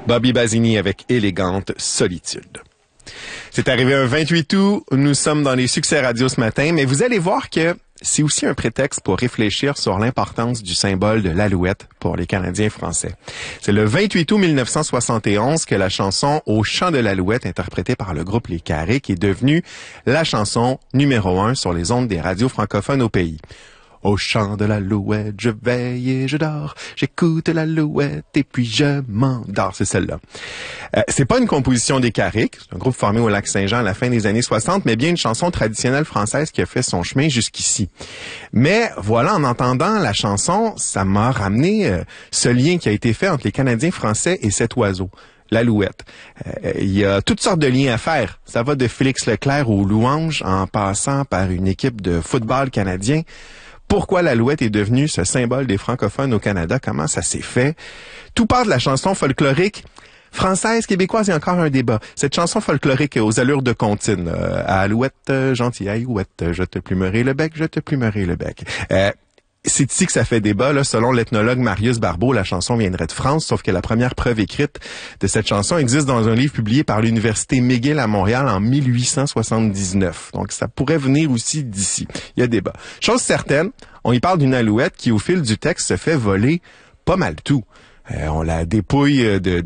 Bobby Basini avec Élégante Solitude. C'est arrivé un 28 août, nous sommes dans les succès radio ce matin, mais vous allez voir que c'est aussi un prétexte pour réfléchir sur l'importance du symbole de l'Alouette pour les Canadiens français. C'est le 28 août 1971 que la chanson « Au chant de l'Alouette » interprétée par le groupe Les Carriques est devenue la chanson numéro 1 sur les ondes des radios francophones au pays. Au chant de l'alouette, je veille et je dors. J'écoute l'alouette et puis je m'endors. C'est celle-là. C'est pas une composition des Carriques. C'est un groupe formé au Lac-Saint-Jean à la fin des années 60, mais bien une chanson traditionnelle française qui a fait son chemin jusqu'ici. Mais voilà, en entendant la chanson, ça m'a ramené ce lien qui a été fait entre les Canadiens français et cet oiseau. L'Alouette. Il y a toutes sortes de liens à faire. Ça va de Félix Leclerc aux louanges en passant par une équipe de football canadien. Pourquoi l'Alouette est devenue ce symbole des francophones au Canada? Comment ça s'est fait? Tout part de la chanson folklorique française, québécoise, il y a encore un débat. Cette chanson folklorique aux allures de comptine. Alouette, gentille alouette, je te plumerai le bec, je te plumerai le bec. C'est ici que ça fait débat. Là, selon l'ethnologue Marius Barbeau, la chanson viendrait de France, sauf que la première preuve écrite de cette chanson existe dans un livre publié par l'Université McGill à Montréal en 1879. Donc, ça pourrait venir aussi d'ici. Il y a débat. Chose certaine, on y parle d'une alouette qui, au fil du texte, se fait voler pas mal tout. On la dépouille de